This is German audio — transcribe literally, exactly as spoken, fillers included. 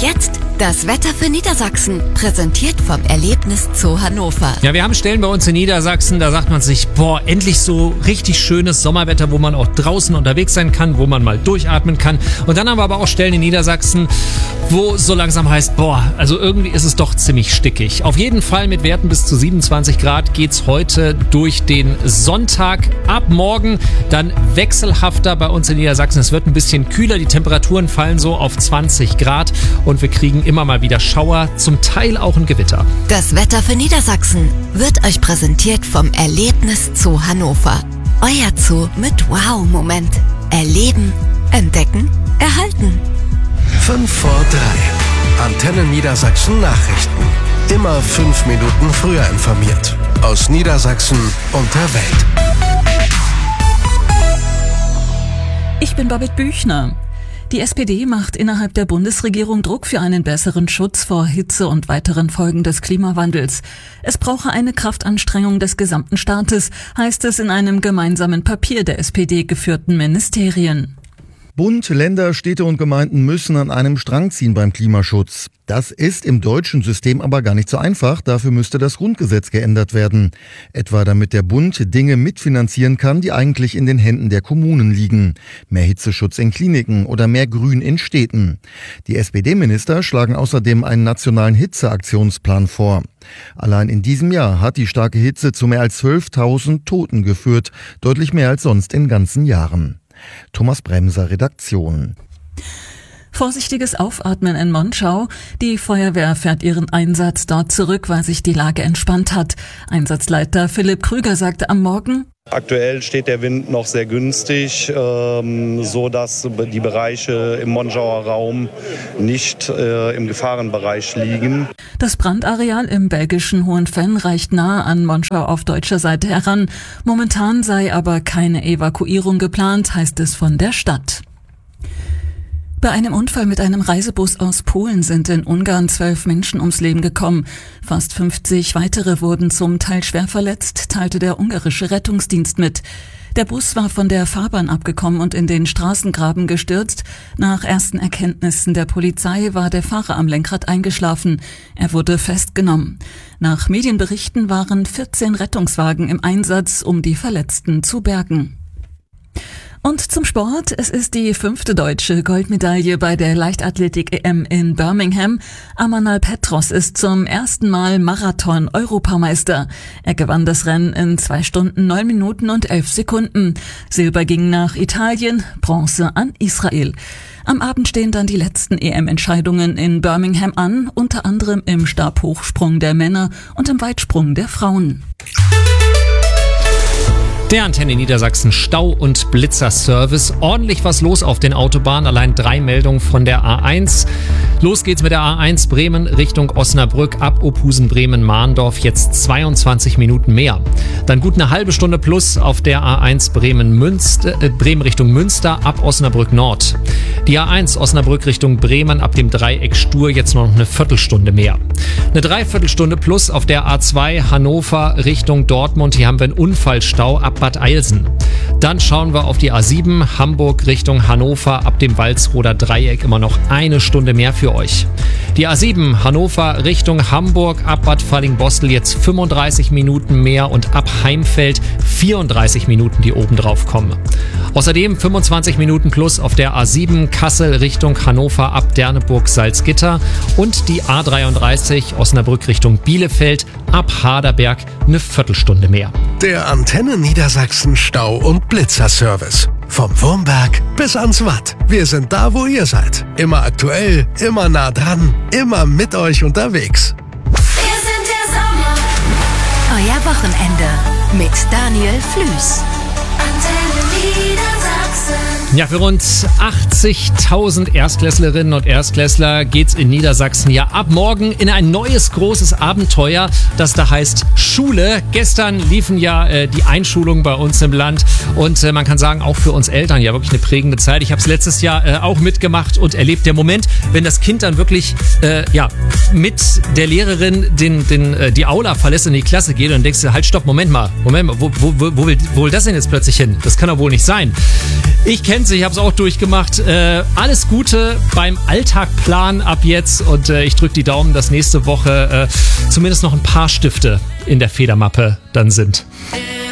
jetzt das Wetter für Niedersachsen, präsentiert vom Erlebnis Zoo Hannover. Ja, wir haben Stellen bei uns in Niedersachsen, da sagt man sich, boah, endlich so richtig schönes Sommerwetter, wo man auch draußen unterwegs sein kann, wo man mal durchatmen kann. Und dann haben wir aber auch Stellen in Niedersachsen, wo so langsam heißt, boah, also irgendwie ist es doch ziemlich stickig. Auf jeden Fall mit Werten bis zu siebenundzwanzig Grad geht's heute durch den Sonntag. Ab morgen dann wechselhafter bei uns in Niedersachsen. Es wird ein bisschen kühler, die Temperaturen fallen so auf zwanzig Grad und wir kriegen immer mal wieder Schauer, zum Teil auch ein Gewitter. Das Wetter für Niedersachsen wird euch präsentiert vom Erlebnis Zoo Hannover. Euer Zoo mit Wow-Moment. Erleben, entdecken, erhalten. fünf vor drei. Antenne Niedersachsen Nachrichten. Immer fünf Minuten früher informiert. Aus Niedersachsen und der Welt. Ich bin Babette Büchner. Die S P D macht innerhalb der Bundesregierung Druck für einen besseren Schutz vor Hitze und weiteren Folgen des Klimawandels. Es brauche eine Kraftanstrengung des gesamten Staates, heißt es in einem gemeinsamen Papier der S P D geführten Ministerien. Bund, Länder, Städte und Gemeinden müssen an einem Strang ziehen beim Klimaschutz. Das ist im deutschen System aber gar nicht so einfach. Dafür müsste das Grundgesetz geändert werden. Etwa damit der Bund Dinge mitfinanzieren kann, die eigentlich in den Händen der Kommunen liegen. Mehr Hitzeschutz in Kliniken oder mehr Grün in Städten. Die S P D-Minister schlagen außerdem einen nationalen Hitzeaktionsplan vor. Allein in diesem Jahr hat die starke Hitze zu mehr als zwölftausend Toten geführt. Deutlich mehr als sonst in ganzen Jahren. Thomas Bremser, Redaktion. Vorsichtiges Aufatmen in Monschau. Die Feuerwehr fährt ihren Einsatz dort zurück, weil sich die Lage entspannt hat. Einsatzleiter Philipp Krüger sagte am Morgen: Aktuell steht der Wind noch sehr günstig, ähm, so dass die Bereiche im Monschauer Raum nicht äh, im Gefahrenbereich liegen. Das Brandareal im belgischen Hohenfenn reicht nahe an Monschau auf deutscher Seite heran. Momentan sei aber keine Evakuierung geplant, heißt es von der Stadt. Bei einem Unfall mit einem Reisebus aus Polen sind in Ungarn zwölf Menschen ums Leben gekommen. Fast fünfzig weitere wurden zum Teil schwer verletzt, teilte der ungarische Rettungsdienst mit. Der Bus war von der Fahrbahn abgekommen und in den Straßengraben gestürzt. Nach ersten Erkenntnissen der Polizei war der Fahrer am Lenkrad eingeschlafen. Er wurde festgenommen. Nach Medienberichten waren vierzehn Rettungswagen im Einsatz, um die Verletzten zu bergen. Und zum Sport. Es ist die fünfte deutsche Goldmedaille bei der Leichtathletik-E M in Birmingham. Amanal Petros ist zum ersten Mal Marathon-Europameister. Er gewann das Rennen in zwei Stunden, neun Minuten und elf Sekunden. Silber ging nach Italien, Bronze an Israel. Am Abend stehen dann die letzten E M-Entscheidungen in Birmingham an, unter anderem im Stabhochsprung der Männer und im Weitsprung der Frauen. Der Antenne Niedersachsen Stau- und Blitzerservice. Ordentlich was los auf den Autobahnen. Allein drei Meldungen von der A eins. Los geht's mit der A eins Bremen Richtung Osnabrück ab Opusen, Bremen, Mahndorf. Jetzt zweiundzwanzig Minuten mehr. Dann gut eine halbe Stunde plus auf der A eins Bremen, Münster, äh, Bremen Richtung Münster ab Osnabrück Nord. Die A eins Osnabrück Richtung Bremen ab dem Dreieck Stur jetzt noch eine Viertelstunde mehr. Eine Dreiviertelstunde plus auf der A zwei Hannover Richtung Dortmund. Hier haben wir einen Unfallstau ab Bad Eilsen. Dann schauen wir auf die A sieben Hamburg Richtung Hannover ab dem Walsroder Dreieck, immer noch eine Stunde mehr für euch. Die A sieben Hannover Richtung Hamburg ab Bad Fallingbostel jetzt fünfunddreißig Minuten mehr und ab Heimfeld vierunddreißig Minuten, die oben drauf kommen. Außerdem fünfundzwanzig Minuten plus auf der A sieben Kassel Richtung Hannover ab Derneburg Salzgitter und die A dreiunddreißig Osnabrück Richtung Bielefeld ab Haderberg eine Viertelstunde mehr. Der Antenne Niedersachsen Stau- und Blitzerservice. Vom Wurmberg bis ans Watt. Wir sind da, wo ihr seid. Immer aktuell, immer nah dran, immer mit euch unterwegs. Wir sind der Sommer. Euer Wochenende mit Daniel Flüß. Antenne Niedersachsen. Ja, für rund achtzigtausend Erstklässlerinnen und Erstklässler geht's in Niedersachsen ja ab morgen in ein neues großes Abenteuer, das da heißt Schule. Gestern liefen ja äh, die Einschulungen bei uns im Land und äh, man kann sagen, auch für uns Eltern ja wirklich eine prägende Zeit. Ich habe es letztes Jahr äh, auch mitgemacht und erlebt. Der Moment, wenn das Kind dann wirklich äh, ja mit der Lehrerin den, den, äh, die Aula verlässt und in die Klasse geht und dann denkst du, halt stopp, Moment mal, Moment mal, wo, wo, wo, wo, will, wo will das denn jetzt plötzlich hin? Das kann doch wohl nicht sein. Ich kenn's, ich habe es auch durchgemacht. Äh, alles Gute beim Alltagplan ab jetzt und äh, ich drücke die Daumen, dass nächste Woche äh, zumindest noch ein paar Stifte in der Federmappe dann sind.